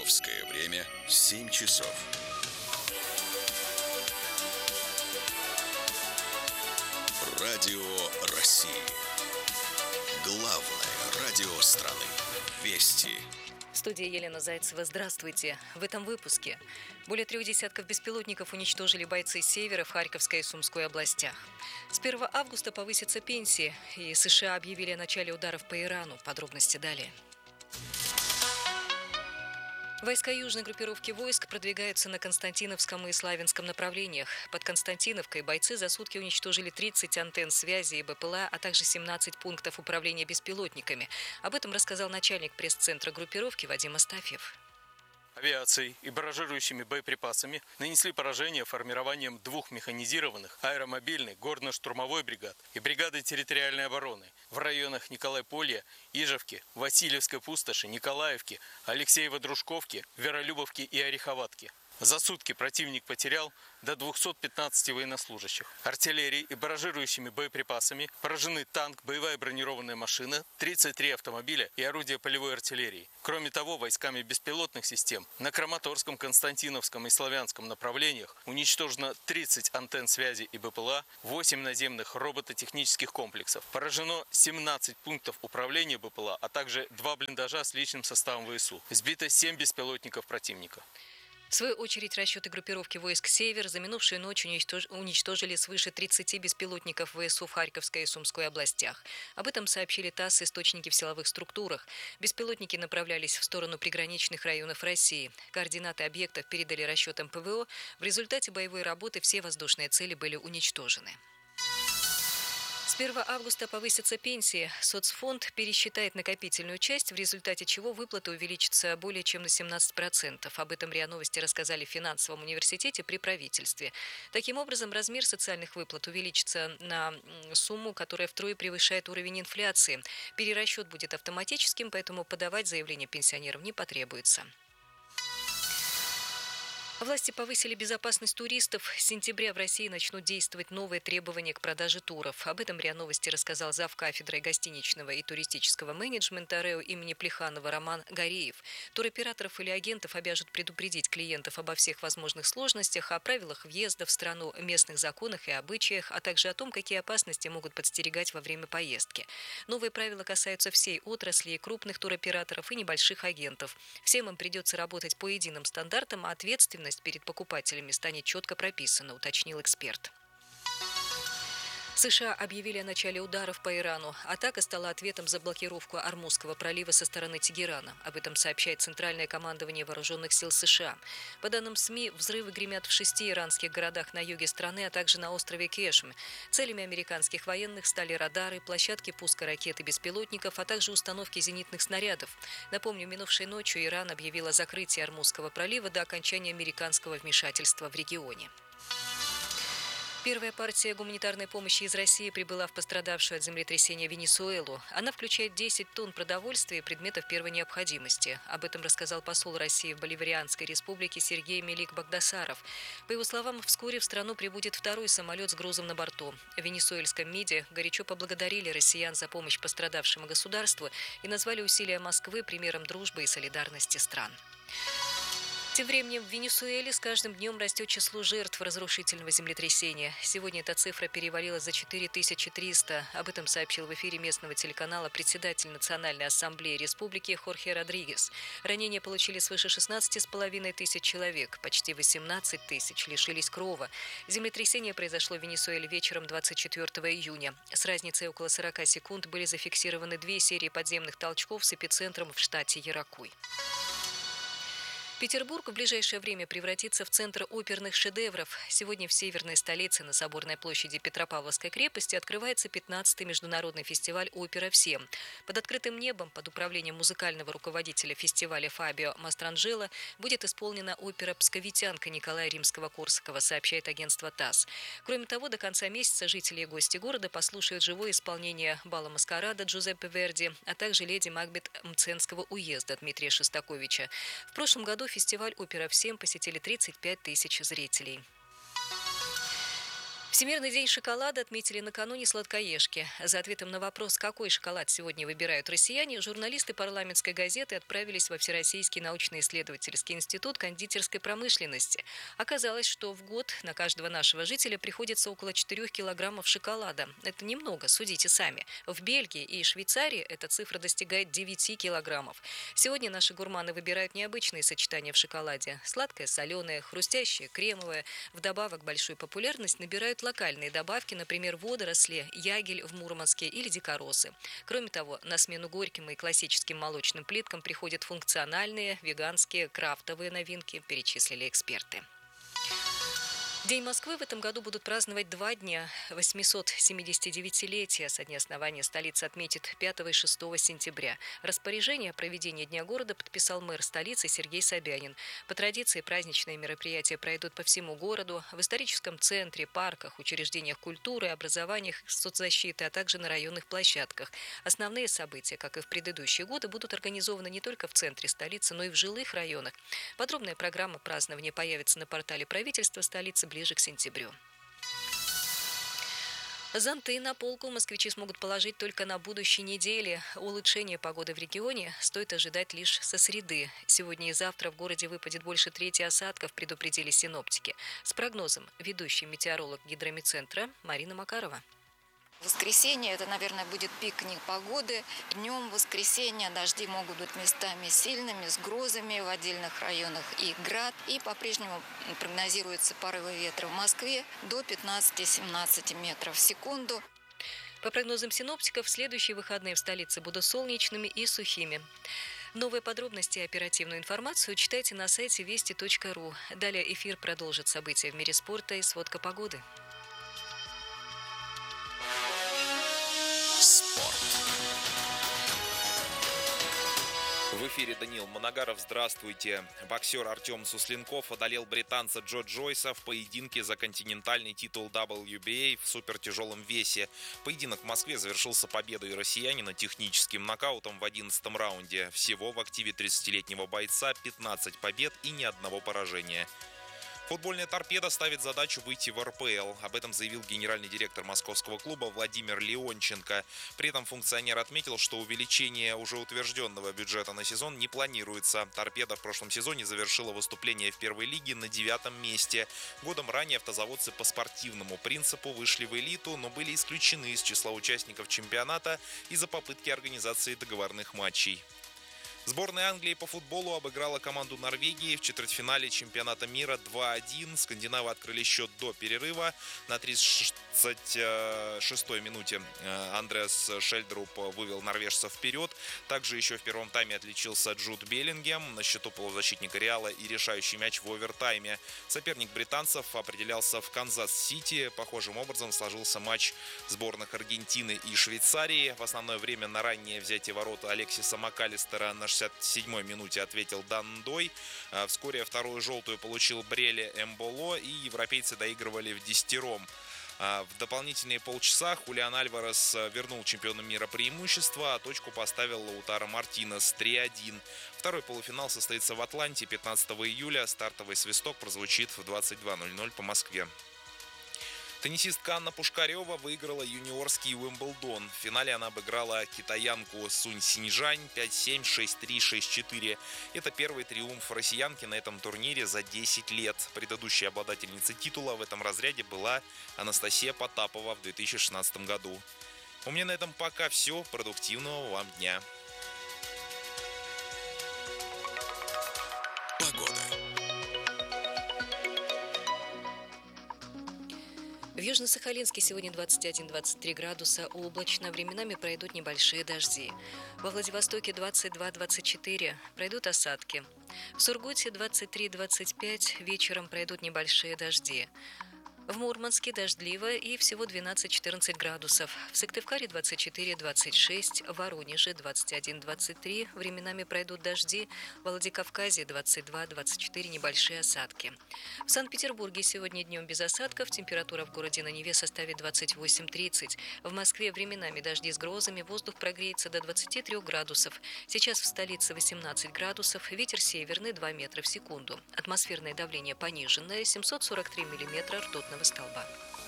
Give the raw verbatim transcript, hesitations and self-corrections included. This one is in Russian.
Московское время семь часов. Радио России. Главное радио страны. Вести. В студии Елена Зайцева. Здравствуйте. В этом выпуске. Более трех десятков беспилотников уничтожили бойцы Севера в Харьковской и Сумской областях. С первого августа повысятся пенсии, и США объявили о начале ударов по Ирану. Подробности далее. Войска южной группировки войск продвигаются на Константиновском и Славянском направлениях. Под Константиновкой бойцы за сутки уничтожили тридцать антенн связи и БПЛА, а также семнадцать пунктов управления беспилотниками. Об этом рассказал начальник пресс-центра группировки Вадим Астафьев. Авиацией и барражирующими боеприпасами нанесли поражение формированием двух механизированных аэромобильных горно-штурмовой бригад и бригады территориальной обороны в районах Николай-Полья, Ижевки, Васильевской пустоши, Николаевки, Алексеево-Дружковки, Веролюбовки и Ореховатки. За сутки противник потерял до двухсот пятнадцати военнослужащих. Артиллерией и барражирующими боеприпасами поражены танк, боевая бронированная машина, тридцать три автомобиля и орудия полевой артиллерии. Кроме того, войсками беспилотных систем на Краматорском, Константиновском и Славянском направлениях уничтожено тридцать антенн связи и БПЛА, восемь наземных робототехнических комплексов. Поражено семнадцать пунктов управления БПЛА, а также два блиндажа с личным составом ВСУ. Сбито семь беспилотников противника. В свою очередь, расчеты группировки войск «Север» за минувшую ночь уничтожили свыше тридцати беспилотников ВСУ в Харьковской и Сумской областях. Об этом сообщили ТАСС и источники в силовых структурах. Беспилотники направлялись в сторону приграничных районов России. Координаты объектов передали расчетам ПВО. В результате боевой работы все воздушные цели были уничтожены. С первого августа повысятся пенсии. Соцфонд пересчитает накопительную часть, в результате чего выплаты увеличатся более чем на семнадцать процентов. Об этом РИА Новости рассказали в финансовом университете при правительстве. Таким образом, размер социальных выплат увеличится на сумму, которая втрое превышает уровень инфляции. Перерасчет будет автоматическим, поэтому подавать заявление пенсионерам не потребуется. Власти повысили безопасность туристов. С сентября в России начнут действовать новые требования к продаже туров. Об этом РИА Новости рассказал зав. Кафедрой гостиничного и туристического менеджмента РЭО имени Плеханова Роман Гореев. Туроператоров или агентов обяжут предупредить клиентов обо всех возможных сложностях, о правилах въезда в страну, местных законах и обычаях, а также о том, какие опасности могут подстерегать во время поездки. Новые правила касаются всей отрасли, и крупных туроператоров, и небольших агентов. Всем им придется работать по единым стандартам, а ответственность перед покупателями станет четко прописана, уточнил эксперт. США объявили о начале ударов по Ирану. Атака стала ответом за блокировку Ормузского пролива со стороны Тегерана. Об этом сообщает Центральное командование вооруженных сил США. По данным СМИ, взрывы гремят в шести иранских городах на юге страны, а также на острове Кешм. Целями американских военных стали радары, площадки пуска ракет и беспилотников, а также установки зенитных снарядов. Напомню, минувшей ночью Иран объявил о закрытии Ормузского пролива до окончания американского вмешательства в регионе. Первая партия гуманитарной помощи из России прибыла в пострадавшую от землетрясения Венесуэлу. Она включает десять тонн продовольствия и предметов первой необходимости. Об этом рассказал посол России в Боливарианской республике Сергей Мелик-Багдасаров. По его словам, вскоре в страну прибудет второй самолет с грузом на борту. В венесуэльском МИДе горячо поблагодарили россиян за помощь пострадавшему государству и назвали усилия Москвы примером дружбы и солидарности стран. Тем временем в Венесуэле с каждым днем растет число жертв разрушительного землетрясения. Сегодня эта цифра перевалила за четыре тысячи триста. Об этом сообщил в эфире местного телеканала председатель Национальной ассамблеи республики Хорхе Родригес. Ранения получили свыше шестнадцати с половиной тысяч человек. Почти восемнадцать тысяч лишились крова. Землетрясение произошло в Венесуэле вечером двадцать четвёртого июня. С разницей около сорока секунд были зафиксированы две серии подземных толчков с эпицентром в штате Яракуй. Петербург в ближайшее время превратится в центр оперных шедевров. Сегодня в северной столице на Соборной площади Петропавловской крепости открывается пятнадцатый международный фестиваль «Опера всем». Под открытым небом, под управлением музыкального руководителя фестиваля Фабио Мастранжело, будет исполнена опера «Псковитянка» Николая Римского-Корсакова, сообщает агентство ТАСС. Кроме того, до конца месяца жители и гости города послушают живое исполнение бала маскарада Джузеппе Верди, а также леди Макбет Мценского уезда Дмитрия Шостаковича. В прошлом году фестиваль «Опера всем» посетили тридцать пять тысяч зрителей. Всемирный день шоколада отметили накануне сладкоежки. За ответом на вопрос, какой шоколад сегодня выбирают россияне, журналисты парламентской газеты отправились во Всероссийский научно-исследовательский институт кондитерской промышленности. Оказалось, что в год на каждого нашего жителя приходится около четырёх килограммов шоколада. Это немного, судите сами. В Бельгии и Швейцарии эта цифра достигает девяти килограммов. Сегодня наши гурманы выбирают необычные сочетания в шоколаде. Сладкое, соленое, хрустящее, кремовое. Вдобавок большую популярность набирают локальные добавки, например, водоросли, ягель в Мурманске или дикоросы. Кроме того, на смену горьким и классическим молочным плиткам приходят функциональные, веганские, крафтовые новинки, перечислили эксперты. День Москвы в этом году будут праздновать два дня. восьмисотсемидесятидевятилетие со дня основания столицы отметит пятого и шестого сентября. Распоряжение о проведении Дня города подписал мэр столицы Сергей Собянин. По традиции праздничные мероприятия пройдут по всему городу, в историческом центре, парках, учреждениях культуры, образованиях, соцзащиты, а также на районных площадках. Основные события, как и в предыдущие годы, будут организованы не только в центре столицы, но и в жилых районах. Подробная программа празднования появится на портале правительства столицы ближе к сентябрю. Зонты на полку москвичи смогут положить только на будущей неделе. Улучшение погоды в регионе стоит ожидать лишь со среды. Сегодня и завтра в городе выпадет больше трети осадков, предупредили синоптики. С прогнозом ведущий метеоролог гидромедцентра Марина Макарова. В воскресенье это, наверное, будет пик непогоды. Днем в воскресенье дожди могут быть местами сильными, с грозами в отдельных районах и град. И по-прежнему прогнозируются порывы ветра в Москве до пятнадцати-семнадцати метров в секунду. По прогнозам синоптиков, следующие выходные в столице будут солнечными и сухими. Новые подробности и оперативную информацию читайте на сайте вести точка ру. Далее эфир продолжит события в мире спорта и сводка погоды. В эфире Даниил Моногаров. Здравствуйте. Боксер Артем Сусленков одолел британца Джо Джойса в поединке за континентальный титул дабл ю би эй в супертяжелом весе. Поединок в Москве завершился победой россиянина техническим нокаутом в одиннадцатом раунде. Всего в активе тридцатилетнего бойца пятнадцать побед и ни одного поражения. Футбольная торпеда ставит задачу выйти в эр пэ эл. Об этом заявил генеральный директор московского клуба Владимир Леонченко. При этом функционер отметил, что увеличение уже утвержденного бюджета на сезон не планируется. Торпеда в прошлом сезоне завершила выступление в первой лиге на девятом месте. Годом ранее автозаводцы по спортивному принципу вышли в элиту, но были исключены из числа участников чемпионата из-за попытки организации договорных матчей. Сборная Англии по футболу обыграла команду Норвегии в четвертьфинале чемпионата мира два один. Скандинавы открыли счет до перерыва. На тридцать шестой минуте Андреас Шельдруп вывел норвежцев вперед. Также еще в первом тайме отличился Джуд Беллингем. На счету полузащитника Реала и решающий мяч в овертайме. Соперник британцев определялся в Канзас-Сити. Похожим образом сложился матч сборных Аргентины и Швейцарии. В основное время на раннее взятие ворот Алексиса Макалистера на шестьдесят седьмой минуте ответил Дан Дой. Вскоре вторую желтую получил Бреле Эмболо, и европейцы доигрывали в десятером. В дополнительные полчаса Хулиан Альварес вернул чемпиону мира преимущество, а точку поставил Лаутаро Мартинес три один. Второй полуфинал состоится в Атланте пятнадцатого июля. Стартовый свисток прозвучит в двадцать два ноль ноль по Москве. Теннисистка Анна Пушкарева выиграла юниорский Уимблдон. В финале она обыграла китаянку Сунь Синьжань пять семь, шесть три, шесть четыре. Это первый триумф россиянки на этом турнире за десять лет. Предыдущей обладательницей титула в этом разряде была Анастасия Потапова в две тысячи шестнадцатом году. У меня на этом пока все. Продуктивного вам дня. В Южно-Сахалинске сегодня двадцать один - двадцать три градуса, облачно, временами пройдут небольшие дожди. Во Владивостоке двадцать два - двадцать четыре, пройдут осадки. В Сургуте двадцать три - двадцать пять, вечером пройдут небольшие дожди. В Мурманске дождливо и всего двенадцать - четырнадцать градусов. В Сыктывкаре двадцать четыре - двадцать шесть, в Воронеже двадцать один - двадцать три, временами пройдут дожди. В Владикавказе двадцать два - двадцать четыре, небольшие осадки. В Санкт-Петербурге сегодня днем без осадков, температура в городе на Неве составит двадцать восемь - тридцать. В Москве временами дожди с грозами, воздух прогреется до двадцати трёх градусов. Сейчас в столице восемнадцать градусов, ветер северный два метра в секунду. Атмосферное давление пониженное, семьсот сорок три миллиметра ртутного столба.